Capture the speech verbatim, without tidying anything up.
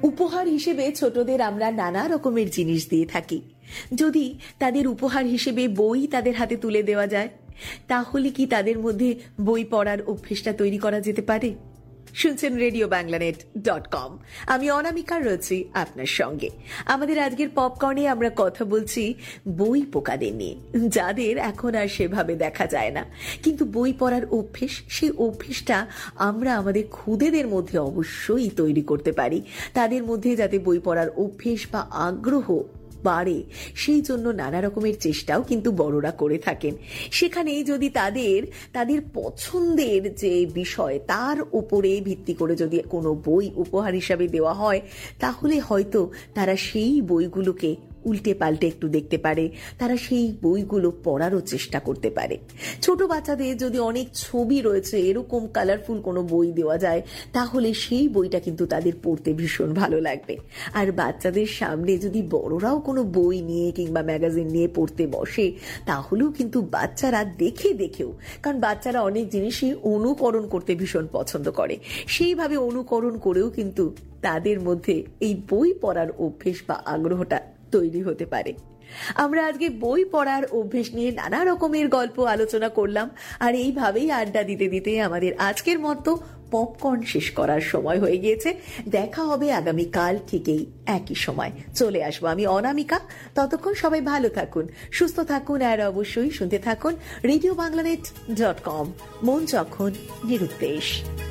উপহার হিসেবে ছোটদের আমরা নানা রকমের জিনিস দিয়ে থাকি। যদি তাদের উপহার হিসেবে বই তাদের হাতে তুলে দেওয়া যায়, তাহলে কি তাদের মধ্যে বই পড়ার অভ্যেসটা তৈরি করা যেতে পারে? শুনছেন রেডিও বাংলানেট ডট কম। আমি অনামিকা রয়েছি আপনার সঙ্গে। আমাদের আজকের পপকর্নে আমরা কথা বলছি বই পোকাদের নিয়ে, যাদের এখন আর সেভাবে দেখা যায় না, কিন্তু বই পড়ার অভ্যেস, সেই অভ্যেসটা আমরা আমাদের খুদেদের মধ্যে অবশ্যই তৈরি করতে পারি। তাদের মধ্যে যাতে বই পড়ার অভ্যেস বা আগ্রহ বাড়ে, সেই জন্য নানা রকমের চেষ্টাও কিন্তু বড়রা করে থাকেন। সেখানেই যদি তাদের তাদের পছন্দের যে বিষয় তার উপরে ভিত্তি করে যদি কোনো বই উপহার হিসাবে দেওয়া হয়, তাহলে হয়তো তারা সেই বইগুলোকে উল্টে পাল্টে একটু দেখতে পারে, তারা সেই বইগুলো পড়ারও চেষ্টা করতে পারে। ছোট বাচ্চাদের যদি অনেক ছবি রয়েছে এরকম কালারফুল কোনো বই দেওয়া যায়, তাহলে সেই বইটা কিন্তু তাদের পড়তে ভীষণ ভালো লাগবে। আর বাচ্চাদের সামনে যদি বড়রাও কোনো বই নিয়ে কিংবা ম্যাগাজিন নিয়ে পড়তে বসে, তাহলেও কিন্তু বাচ্চারা দেখে দেখেও, কারণ বাচ্চারা অনেক জিনিসই অনুকরণ করতে ভীষণ পছন্দ করে, সেইভাবে অনুকরণ করেও কিন্তু তাদের মধ্যে এই বই পড়ার অভ্যেস বা আগ্রহটা তৈরি হতে পারে। আমরা আজকে বই পড়ার অভ্যেস নিয়ে নানা রকমের গল্প আলোচনা করলাম, আর এইভাবেই আড্ডা দিতে দিতে আমাদের আজকের মতো পপকর্ন শেষ করার সময় হয়ে গিয়েছে। দেখা হবে আগামীকাল ঠিকই একই সময়। চলে আসবো আমি অনামিকা। ততক্ষণ সবাই ভালো থাকুন, সুস্থ থাকুন, আর অবশ্যই শুনতে থাকুন রেডিও বাংলানেট ডট কম। মন যখন নিরুদ্দেশ।